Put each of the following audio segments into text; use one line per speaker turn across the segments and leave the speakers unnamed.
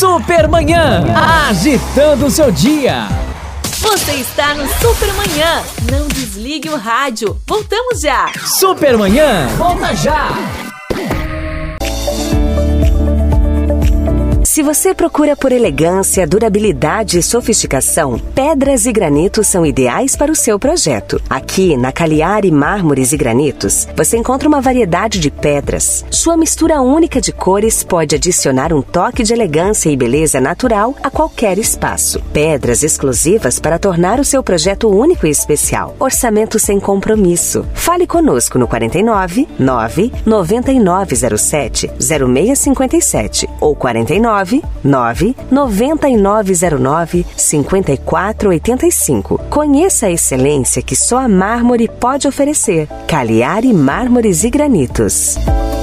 Supermanhã, agitando o seu dia.
Você está no Supermanhã. Não desligue o rádio. Voltamos já.
Supermanhã, volta já.
Se você procura por elegância, durabilidade e sofisticação, pedras e granitos são ideais para o seu projeto. Aqui, na Cagliari Mármores e Granitos, você encontra uma variedade de pedras. Sua mistura única de cores pode adicionar um toque de elegância e beleza natural a qualquer espaço. Pedras exclusivas para tornar o seu projeto único e especial. Orçamento sem compromisso. Fale conosco no 49 9 9907 0657 ou 49 9 9909 5485. Conheça a excelência que só a mármore pode oferecer. Cagliari Mármores e Granitos.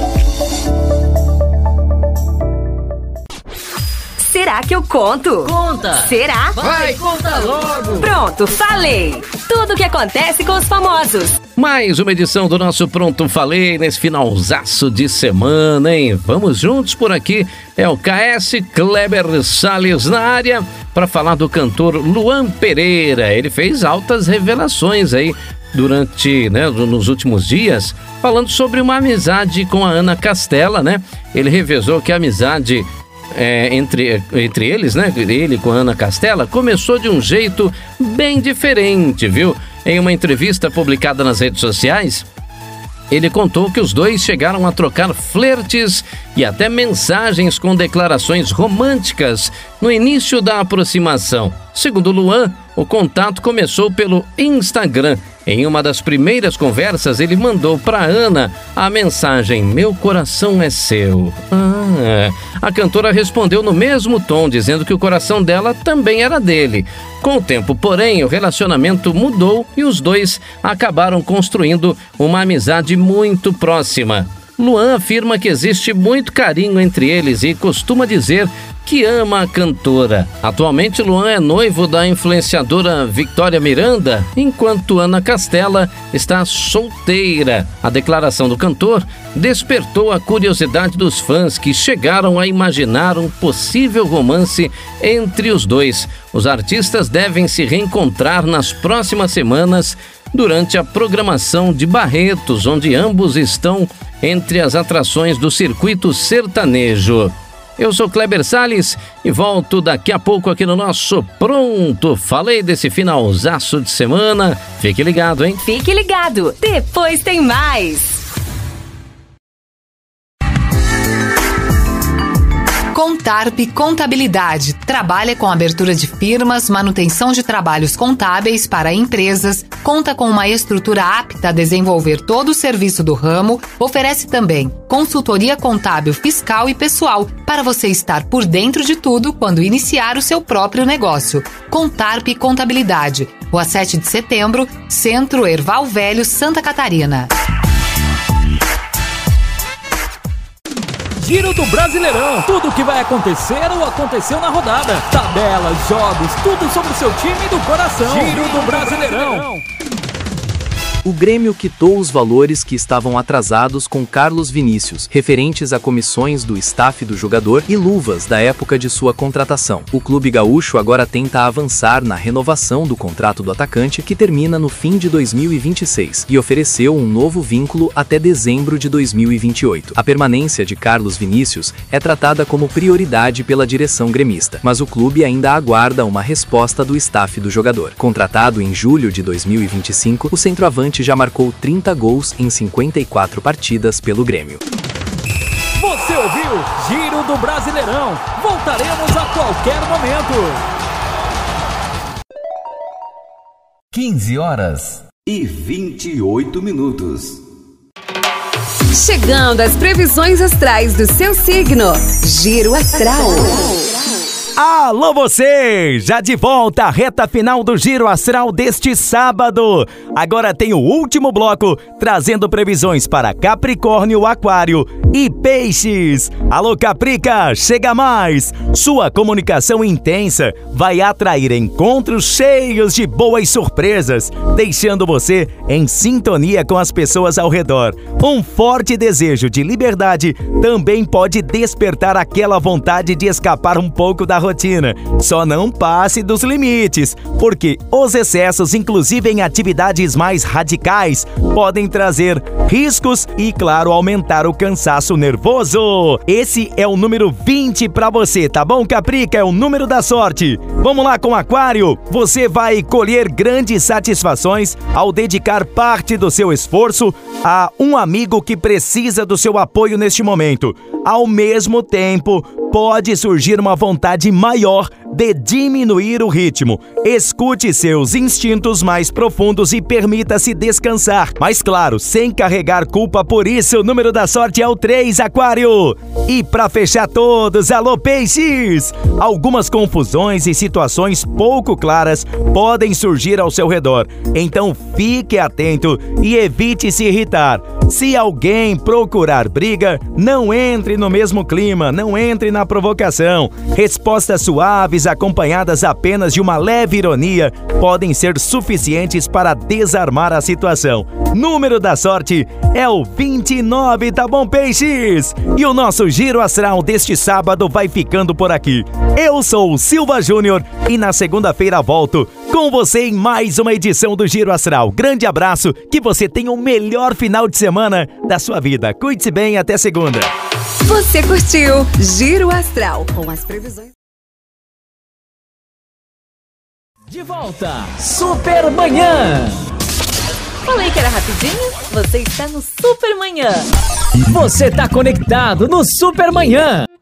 Será que eu conto?
Conta!
Será?
Vai, conta logo!
Pronto, falei! Tudo o que acontece com os famosos.
Mais uma edição do nosso Pronto Falei nesse finalzaço de semana, hein? Vamos juntos por aqui. É o KS Kleber Salles na área para falar do cantor Luan Pereira. Ele fez altas revelações aí durante, nos últimos dias, falando sobre uma amizade com a Ana Castela, né? Ele revezou que a amizade entre eles, né? Ele com a Ana Castela começou de um jeito bem diferente, viu? Em uma entrevista publicada nas redes sociais, ele contou que os dois chegaram a trocar flertes e até mensagens com declarações românticas no início da aproximação. Segundo Luan, o contato começou pelo Instagram. Em uma das primeiras conversas, ele mandou para Ana a mensagem: "Meu coração é seu". A cantora respondeu no mesmo tom, dizendo que o coração dela também era dele. Com o tempo, porém, o relacionamento mudou e os dois acabaram construindo uma amizade muito próxima. Luan afirma que existe muito carinho entre eles e costuma dizer que ama a cantora. Atualmente, Luan é noivo da influenciadora Victoria Miranda, enquanto Ana Castela está solteira. A declaração do cantor despertou a curiosidade dos fãs, que chegaram a imaginar um possível romance entre os dois. Os artistas devem se reencontrar nas próximas semanas durante a programação de Barretos, onde ambos estão entre as atrações do circuito sertanejo. Eu sou Kleber Salles e volto daqui a pouco aqui no nosso Pronto Falei desse finalzaço de semana. Fique ligado, hein?
Fique ligado, depois tem mais.
Contarp Contabilidade trabalha com abertura de firmas, manutenção de trabalhos contábeis para empresas, conta com uma estrutura apta a desenvolver todo o serviço do ramo, oferece também consultoria contábil, fiscal e pessoal para você estar por dentro de tudo quando iniciar o seu próprio negócio. Contarp Contabilidade, Rua 7 de Setembro, Centro Erval Velho, Santa Catarina.
Giro do Brasileirão. Tudo o que vai acontecer ou aconteceu na rodada. Tabelas, jogos, tudo sobre o seu time do coração. Giro do Brasileirão.
O Grêmio quitou os valores que estavam atrasados com Carlos Vinícius, referentes a comissões do staff do jogador e luvas da época de sua contratação. O clube gaúcho agora tenta avançar na renovação do contrato do atacante, que termina no fim de 2026, e ofereceu um novo vínculo até dezembro de 2028. A permanência de Carlos Vinícius é tratada como prioridade pela direção gremista, mas o clube ainda aguarda uma resposta do staff do jogador. Contratado em julho de 2025, o centroavante já marcou 30 gols em 54 partidas pelo Grêmio.
Você ouviu Giro do Brasileirão. Voltaremos a qualquer momento.
15h28.
Chegando às previsões astrais do seu signo. Giro Astral.
Alô você! Já de volta à reta final do Giro Astral deste sábado. Agora tem o último bloco, trazendo previsões para Capricórnio, Aquário e Peixes. Alô Caprica, chega mais! Sua comunicação intensa vai atrair encontros cheios de boas surpresas, deixando você em sintonia com as pessoas ao redor. Um forte desejo de liberdade também pode despertar aquela vontade de escapar um pouco da rotina. Só não passe dos limites, porque os excessos, inclusive em atividades mais radicais, podem trazer riscos e, claro, aumentar o cansaço nervoso. Esse é o número 20 para você, tá bom, Caprica? É o número da sorte. Vamos lá com Aquário. Você vai colher grandes satisfações ao dedicar parte do seu esforço a um amigo que precisa do seu apoio neste momento. Ao mesmo tempo, pode surgir uma vontade maior de diminuir o ritmo. Escute seus instintos mais profundos e permita-se descansar. Mas claro, sem carregar culpa por isso. O número da sorte é o 3, Aquário. E para fechar todos, alô Peixes! Algumas confusões e situações pouco claras podem surgir ao seu redor. Então fique atento e evite se irritar. Se alguém procurar briga, não entre no mesmo clima, não entre na provocação. Respostas suaves, acompanhadas apenas de uma leve ironia, podem ser suficientes para desarmar a situação. Número da sorte é o 29, tá bom, Peixes? E o nosso Giro Astral deste sábado vai ficando por aqui. Eu sou o Silva Júnior e na segunda-feira volto com você em mais uma edição do Giro Astral. Grande abraço, que você tenha o melhor final de semana da sua vida. Cuide-se bem, até segunda.
Você curtiu Giro Astral com as previsões.
De volta, Supermanhã.
Falei que era rapidinho? Você está no Supermanhã.
Você tá conectado no Supermanhã.